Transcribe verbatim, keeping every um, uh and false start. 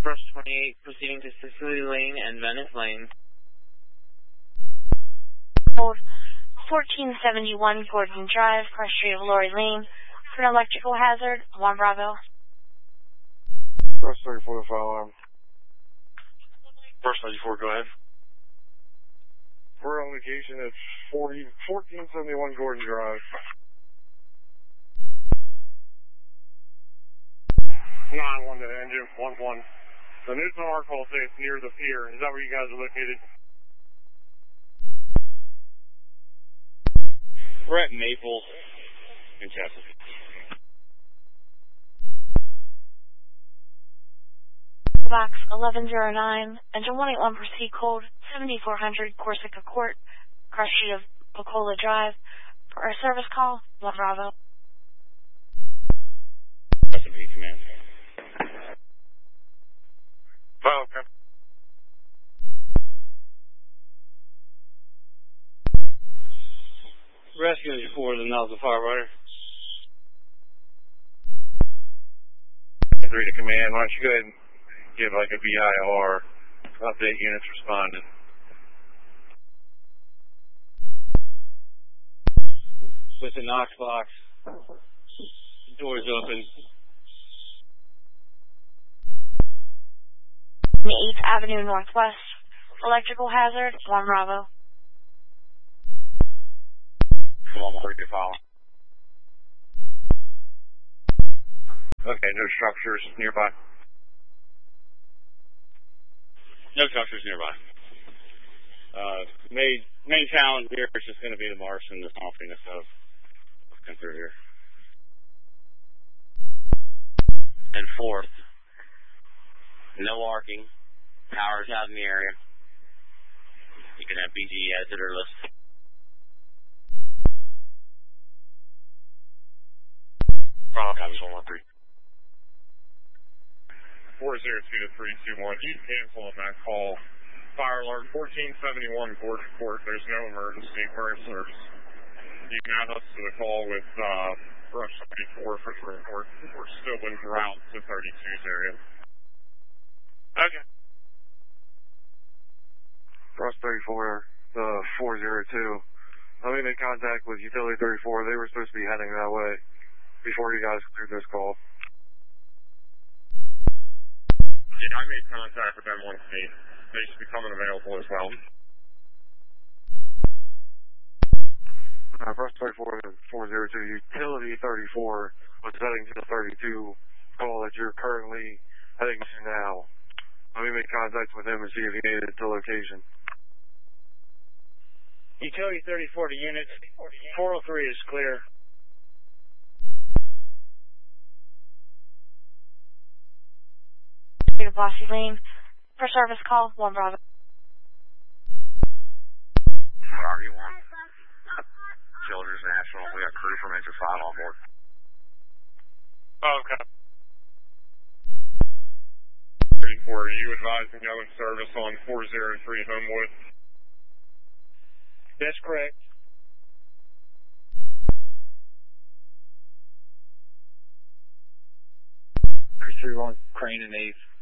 Brush twenty-eight, proceeding to Cicely Lane and Venice Lane. Hold fourteen seventy-one Gordon Drive, cross street of Lori Lane, for an electrical hazard, one Bravo. Brush thirty-four to file alarm. Brush ninety-four, go ahead. We're on location at fourteen seventy-one Gordon Drive. nine one to the engine, one one. The news on our call says it's near the pier. Is that where you guys are located? We're at Maple in Chesapeake. Box eleven oh nine, engine one eighty-one, proceed code seventy-four hundred Corsica Court, cross street of Bacola Drive, for a service call, one Bravo. Chesapeake, command. Oh, okay. Rescue engine four, the Nelson firefighter. Three to command. Why don't you go ahead and give like a V I R update, units responding. With the Knox box. Doors open. eighth Avenue Northwest, electrical hazard, one Bravo. Come on, we'll your file. Okay, no structures nearby. No structures nearby. Uh, main, main town here is just going to be the marsh and the swampiness of looking through here. And fourth, no arcing, power's out in the area. You can have B G E exit or list. Bravo, copies one one three. four zero two to three two one. You cancel on that call. Fire alert fourteen seventy-one Gordon Court. There's no emergency. We're in service. You can add us to the call with uh, Brush thirty-four for the report. We're still in route to thirty-two's area. Okay. Brush thirty-four, uh, four zero two. Let me make contact with Utility thirty-four. They were supposed to be heading that way before you guys cleared this call. Yeah, I made contact with them once they, they should be coming available as well. Uh, Brush thirty-four, four zero two, Utility thirty-four was heading to the thirty-two call that you're currently heading to now. Let me make contact with him and see if he made it to location. Utility thirty-four to units, four oh three is clear. To Bossy Lane, for service call, one Bravo. R E one. Children's National, we got crew from Engine five on board. Oh, okay. thirty-four, are you advising y'all in service on four oh three Homewood? That's correct. three one, Crane and eighth.